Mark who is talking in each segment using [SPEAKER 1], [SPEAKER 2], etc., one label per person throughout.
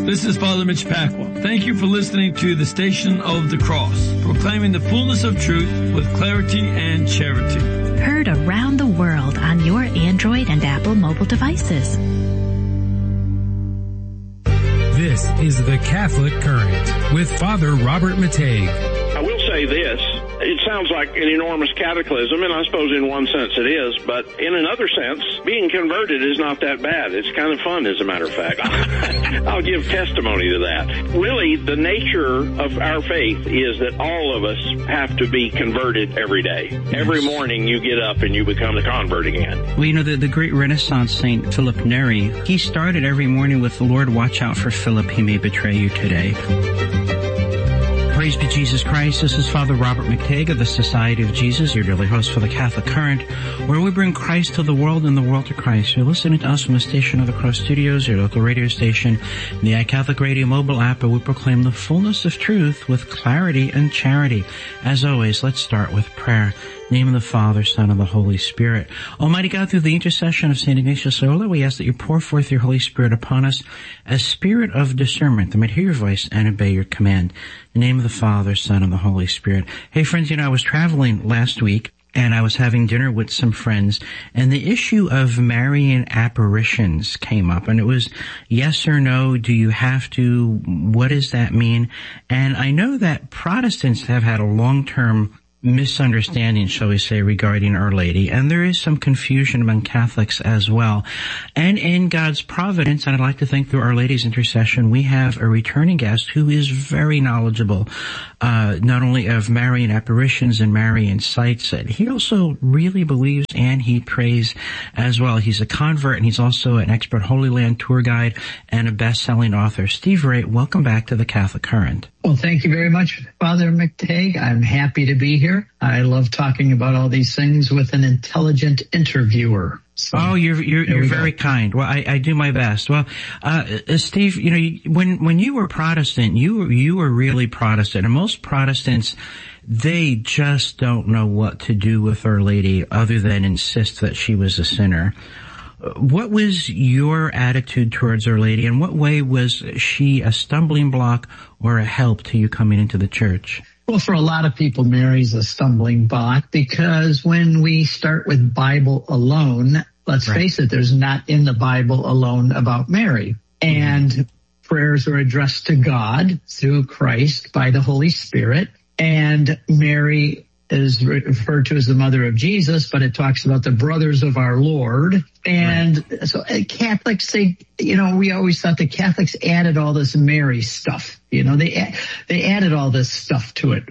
[SPEAKER 1] This is Father Mitch Pacwa. Thank you for listening to the Station of the Cross, proclaiming the fullness of truth with clarity and charity.
[SPEAKER 2] Heard around the world on your Android and Apple mobile devices.
[SPEAKER 3] This is the Catholic Current with Father Robert Matei.
[SPEAKER 4] I will say this. It sounds like an enormous cataclysm, and I suppose in one sense it is, but in another sense, being converted is not that bad. It's kind of fun, as a matter of fact. I'll give testimony to that. Really, the nature of our faith is that all of us have to be converted every day. Every morning you get up and you become a convert again.
[SPEAKER 5] Well, you know, the great Renaissance Saint Philip Neri, he started every morning with, "The Lord, watch out for Philip, he may betray you today." Praise be Jesus Christ. This is Father Robert McTague of the Society of Jesus, your daily host for the Catholic Current, where we bring Christ to the world and the world to Christ. You're listening to us from the Station of the Cross Studios, your local radio station, the iCatholic Radio mobile app, where we proclaim the fullness of truth with clarity and charity. As always, let's start with prayer. In the name of the Father, Son, and the Holy Spirit. Almighty God, through the intercession of St. Ignatius Loyola, we ask that you pour forth your Holy Spirit upon us as spirit of discernment, that we might hear your voice and obey your command. In the name of the Father, Son, and the Holy Spirit. Hey friends, you know, I was traveling last week, and I was having dinner with some friends, and the issue of Marian apparitions came up, and it was yes or no, do you have to, what does that mean? And I know that Protestants have had a long-term misunderstanding, shall we say, regarding Our Lady, and there is some confusion among Catholics as well. And in God's providence, and I'd like to think through Our Lady's intercession, we have a returning guest who is very knowledgeable, not only of Marian apparitions and Marian sites, he also really believes and he prays as well. He's a convert, and he's also an expert Holy Land tour guide and a best-selling author. Steve Ray, welcome back to the Catholic Current.
[SPEAKER 6] Well, thank you very much, Father McTague. I'm happy to be here. I love talking about all these things with an intelligent interviewer. So,
[SPEAKER 5] you're very kind. Well, I do my best. Well, Steve, you know, when you were Protestant, you were really Protestant, and most Protestants, they just don't know what to do with Our Lady other than insist that she was a sinner. What was your attitude towards Our Lady, and what way was she a stumbling block or a help to you coming into the church?
[SPEAKER 6] Well, for a lot of people, Mary's a stumbling block, because when we start with Bible alone, let's face it, there's not in the Bible alone about Mary. And prayers are addressed to God through Christ by the Holy Spirit. And Mary is referred to as the mother of Jesus, but it talks about the brothers of our Lord. And so Catholics, we always thought the Catholics added all this Mary stuff. You know, they added all this stuff to it.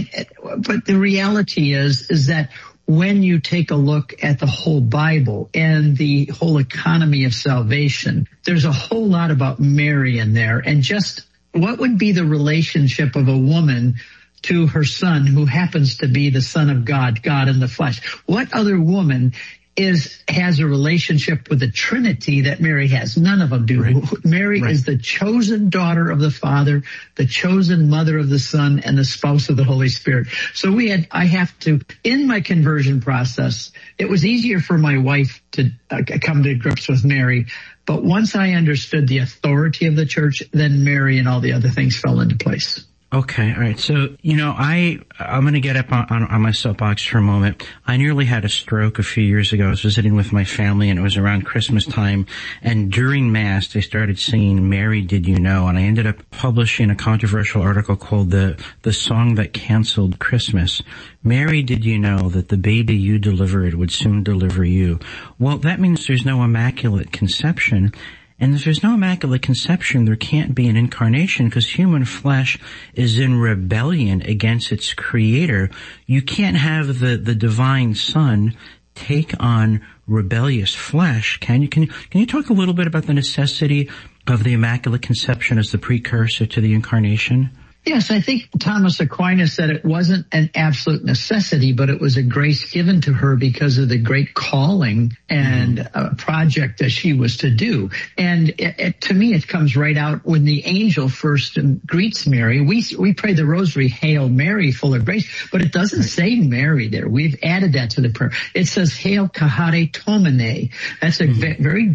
[SPEAKER 6] But the reality is that when you take a look at the whole Bible and the whole economy of salvation, there's a whole lot about Mary in there. And just what would be the relationship of a woman to her son, who happens to be the Son of God, God in the flesh? What other woman has a relationship with the Trinity that Mary has? None of them do. Right. Mary is the chosen daughter of the Father, the chosen mother of the Son, and the spouse of the Holy Spirit. So I have to, in my conversion process, it was easier for my wife to come to grips with Mary. But once I understood the authority of the church, then Mary and all the other things fell into place.
[SPEAKER 5] Okay, all right. So, you know, I'm going to get up on my soapbox for a moment. I nearly had a stroke a few years ago. I was visiting with my family, and it was around Christmas time. And during Mass, they started singing "Mary, Did You Know?" And I ended up publishing a controversial article called "The Song That Canceled Christmas." Mary, did you know that the baby you delivered would soon deliver you? Well, that means there's no Immaculate Conception. And if there's no Immaculate Conception, there can't be an incarnation, because human flesh is in rebellion against its creator. You can't have the divine Son take on rebellious flesh, can you? Can you talk a little bit about the necessity of the Immaculate Conception as the precursor to the incarnation?
[SPEAKER 6] Yes, I think Thomas Aquinas said it wasn't an absolute necessity, but it was a grace given to her because of the great calling and project that she was to do. And to me, it comes right out when the angel first greets Mary. We pray the rosary, Hail Mary, full of grace, but it doesn't say Mary there. We've added that to the prayer. It says Hail Kahare-tomene. That's a very,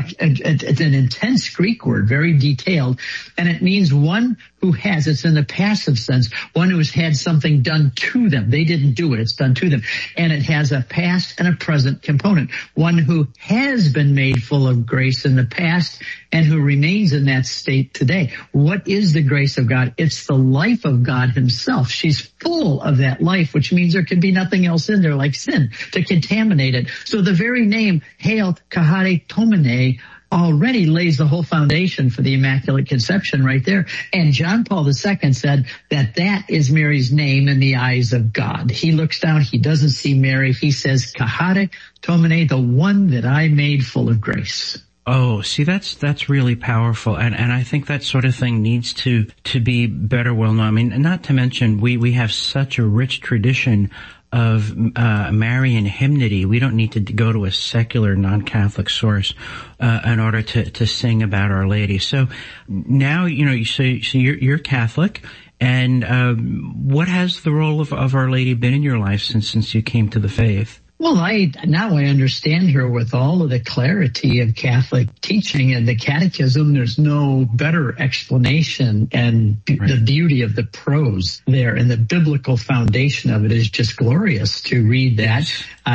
[SPEAKER 6] it's an intense Greek word, very detailed, and it means one who has, it's in the passive sense, one who has had something done to them. They didn't do it, it's done to them. And it has a past and a present component. One who has been made full of grace in the past and who remains in that state today. What is the grace of God? It's the life of God himself. She's full of that life, which means there can be nothing else in there like sin to contaminate it. So the very name, Hail Kahare-tomene, already lays the whole foundation for the Immaculate Conception right there. And John Paul II said that is Mary's name in the eyes of God. He looks down, he doesn't see Mary. He says, Kahare-tomene, the one that I made full of grace.
[SPEAKER 5] Oh, see, that's really powerful. And I think that sort of thing needs to be better well known. I mean, not to mention, we have such a rich tradition of Marian hymnody. We don't need to go to a secular non-Catholic source in order to sing about Our Lady. So now, so you're Catholic, and what has the role of Our Lady been in your life since you came to the faith?
[SPEAKER 6] Well, now I understand her with all of the clarity of Catholic teaching and the catechism. There's no better explanation, and the beauty of the prose there and the biblical foundation of it is just glorious to read that.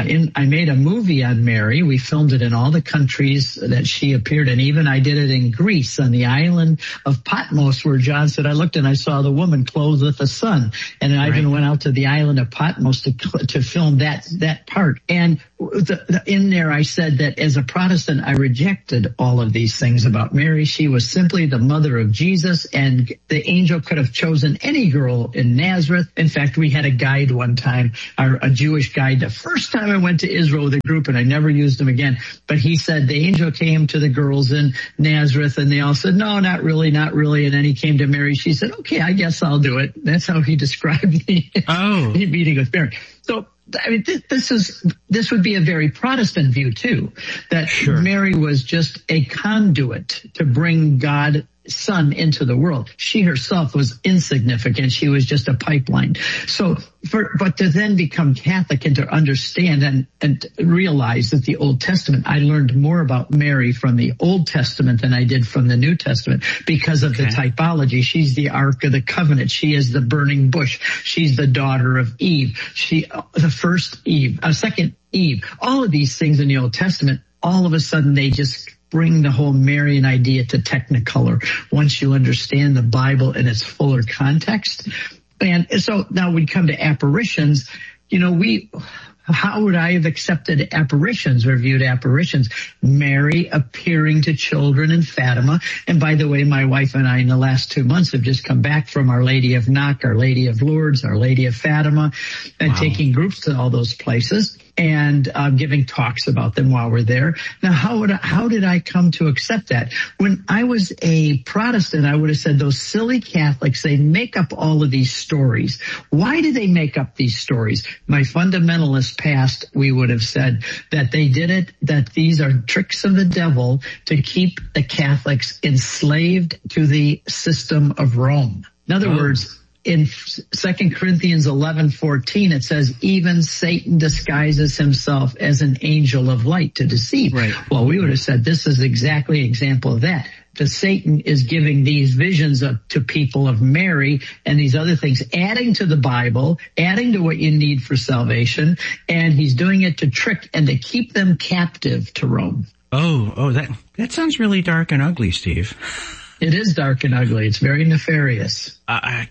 [SPEAKER 6] I made a movie on Mary. We filmed it in all the countries that she appeared in. Even I did it in Greece on the island of Patmos, where John said, I looked and I saw the woman clothed with the sun. And I even went out to the island of Patmos to film that part. And in there I said that as a Protestant, I rejected all of these things about Mary. She was simply the mother of Jesus, and the angel could have chosen any girl in Nazareth. In fact, we had a guide one time, a Jewish guide, the first time I went to Israel with a group, and I never used him again. But he said the angel came to the girls in Nazareth, and they all said, no, not really, not really. And then he came to Mary. She said, okay, I guess I'll do it. That's how he described the meeting with Mary. So, I mean, this would be a very Protestant view too, that Mary was just a conduit to bring God Son into the world. She herself was insignificant. She was just a pipeline. So, but to then become Catholic and to understand and realize that the Old Testament, I learned more about Mary from the Old Testament than I did from the New Testament because of the typology. She's the Ark of the Covenant. She is the burning bush. She's the daughter of Eve. The first Eve, second Eve. All of these things in the Old Testament, all of a sudden they just bring the whole Marian idea to technicolor once you understand the Bible in its fuller context. And so now we come to apparitions. How would I have accepted apparitions or viewed apparitions? Mary appearing to children in Fatima. And by the way, my wife and I in the last 2 months have just come back from Our Lady of Knock, Our Lady of Lourdes, Our Lady of Fatima, and taking groups to all those places and giving talks about them while we're there. Now, how did I come to accept that? When I was a Protestant, I would have said those silly Catholics, they make up all of these stories. Why do they make up these stories? My fundamentalist past, we would have said that they did it, that these are tricks of the devil to keep the Catholics enslaved to the system of Rome. In other words, in 2 Corinthians 11:14, it says, even Satan disguises himself as an angel of light to deceive. Right. Well, we would have said this is exactly an example of that. The Satan is giving these visions to people of Mary and these other things, adding to the Bible, adding to what you need for salvation, and he's doing it to trick and to keep them captive to Rome.
[SPEAKER 5] That sounds really dark and ugly, Steve.
[SPEAKER 6] It is dark and ugly. It's very nefarious.
[SPEAKER 5] I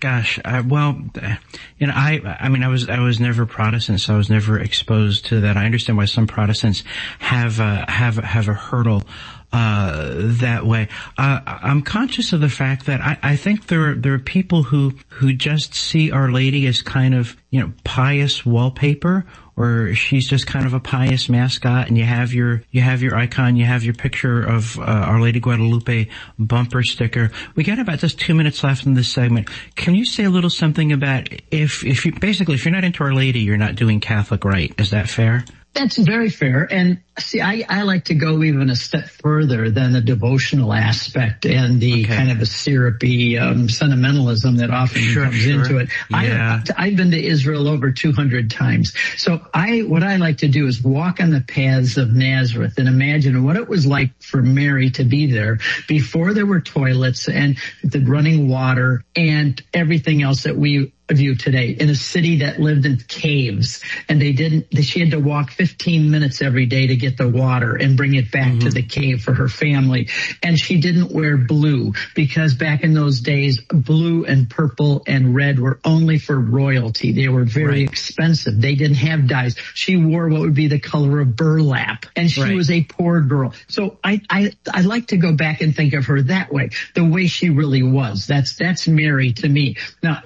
[SPEAKER 5] was never Protestant, so I was never exposed to that. I understand why some Protestants have a hurdle that way. I'm conscious of the fact that I think there are people who just see Our Lady as kind of, pious wallpaper or she's just kind of a pious mascot, and you have your icon, you have your picture of Our Lady Guadalupe bumper sticker. We got about just 2 minutes left in this segment. Can you say a little something about if you're not into Our Lady, you're not doing Catholic right? Is that fair?
[SPEAKER 6] That's very fair. And see, I like to go even a step further than the devotional aspect and the kind of a syrupy sentimentalism that often comes into it. Yeah. I've been to Israel over 200 times. So what I like to do is walk on the paths of Nazareth and imagine what it was like for Mary to be there before there were toilets and the running water and everything else that we view today, in a city that lived in caves, and she had to walk 15 minutes every day to get the water and bring it back to the cave for her family. And she didn't wear blue because back in those days, blue and purple and red were only for royalty. They were very expensive. They didn't have dyes. She wore what would be the color of burlap, and she was a poor girl. So I like to go back and think of her that way, the way she really was. That's Mary to me. Now,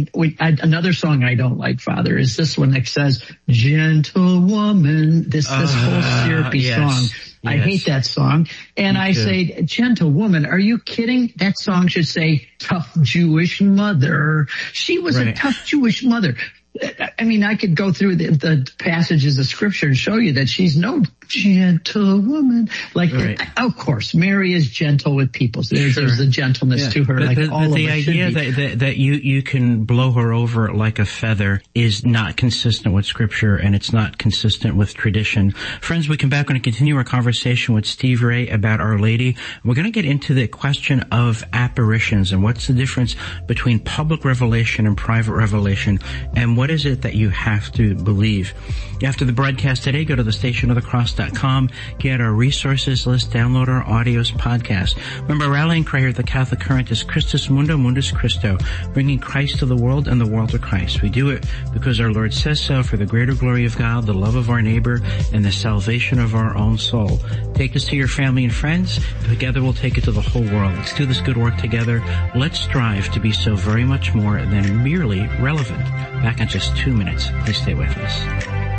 [SPEAKER 6] another song I don't like, Father, is this one that says, "Gentle woman," this whole syrupy song. I hate that song. And I say, "Gentle woman, are you kidding?" That song should say, "Tough Jewish mother." She was a tough Jewish mother. I mean, I could go through the passages of Scripture and show you that she's no gentle woman. Of course, Mary is gentle with people. So there's a gentleness to her.
[SPEAKER 5] The idea that you can blow her over like a feather is not consistent with Scripture, and it's not consistent with tradition. Friends, we come back. We're going to continue our conversation with Steve Ray about Our Lady. We're going to get into the question of apparitions and what's the difference between public revelation and private revelation, and what is it that you have to believe. After the broadcast today, go to thestationofthecross.com, get our resources list, download our audios podcast. Remember, our rallying cry here at the Catholic Current is Christus Mundo, Mundus Christo, bringing Christ to the world and the world to Christ. We do it because our Lord says so, for the greater glory of God, the love of our neighbor, and the salvation of our own soul. Take this to your family and friends. Together we'll take it to the whole world. Let's do this good work together. Let's strive to be so very much more than merely relevant. Back in just 2 minutes. Please stay with us.